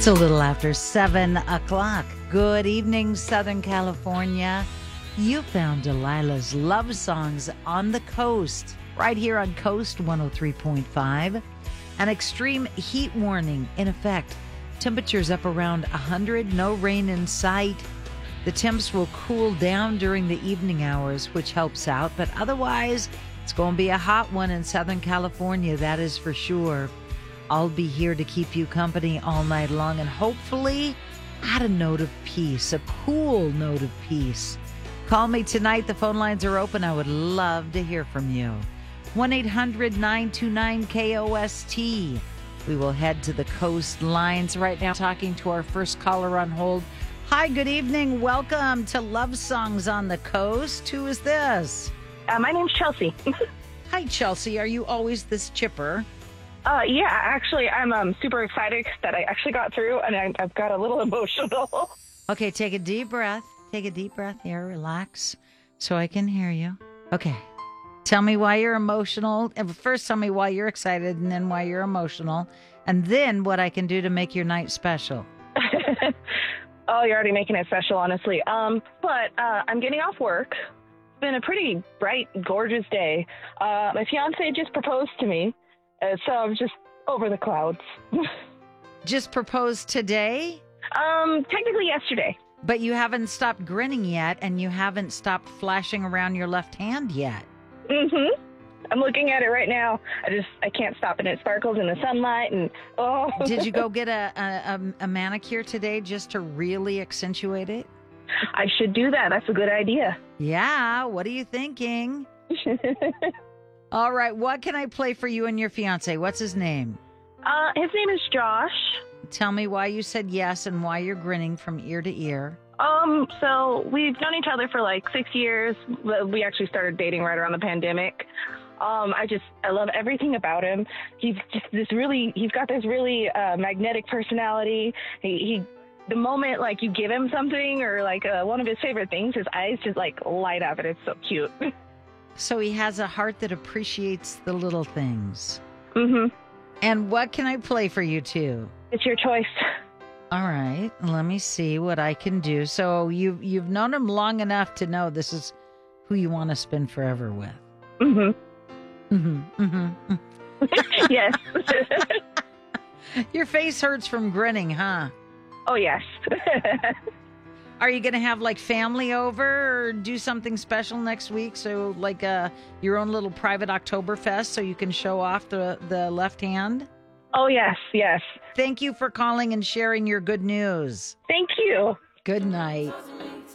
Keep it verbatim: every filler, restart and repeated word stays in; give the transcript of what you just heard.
It's a little after seven o'clock. Good evening, Southern California. You found Delilah's Love Songs on the Coast, right here on Coast one oh three point five. An extreme heat warning in effect. Temperatures up around one hundred, no rain in sight. The temps will cool down during the evening hours, which helps out, but otherwise, it's going to be a hot one in Southern California, that is for sure. I'll be here to keep you company all night long and hopefully add a note of peace, a cool note of peace. Call me tonight. The phone lines are open. I would love to hear from you. one eight hundred nine two nine K O S T. We will head to the coast lines right now, talking to our first caller on hold. Hi, good evening. Welcome to Love Songs on the Coast. Who is this? Uh, my name's Chelsea. Hi, Chelsea. Are you always this chipper? Uh, yeah, actually, I'm um, super excited that I actually got through, and I, I've got a little emotional. Okay, take a deep breath. Take a deep breath here. Relax so I can hear you. Okay. Tell me why you're emotional. First, tell me why you're excited, and then why you're emotional, and then what I can do to make your night special. Oh, you're already making it special, honestly. Um, but uh, I'm getting off work. It's been a pretty bright, gorgeous day. Uh, my fiance just proposed to me. Uh, so I'm just over the clouds. Just proposed today? Um, technically yesterday. But you haven't stopped grinning yet, and you haven't stopped flashing around your left hand yet. Mm-hmm. I'm looking at it right now. I just, I can't stop it. It sparkles in the sunlight, and oh. Did you go get a, a, a manicure today just to really accentuate it? I should do that. That's a good idea. Yeah, what are you thinking? All right, what can I play for you and your fiance? What's his name? Uh, his name is Josh. Tell me why you said yes and why you're grinning from ear to ear. Um, so we've known each other for like six years. We actually started dating right around the pandemic. Um, I just, I love everything about him. He's just this really, he's got this really uh, magnetic personality. He, he, the moment like you give him something or like uh, one of his favorite things, his eyes just like light up, and it's so cute. So he has a heart that appreciates the little things. Mm-hmm. And what can I play for you two? It's your choice. All right, let me see what I can do. So you you've known him long enough to know this is who you want to spend forever with. Mm-hmm. Mm-hmm. Mm-hmm. Yes. Your face hurts from grinning, huh? Oh, yes. Are you going to have like family over or do something special next week? So like uh, your own little private Oktoberfest so you can show off the, the left hand? Oh, yes, yes. Thank you for calling and sharing your good news. Thank you. Good night.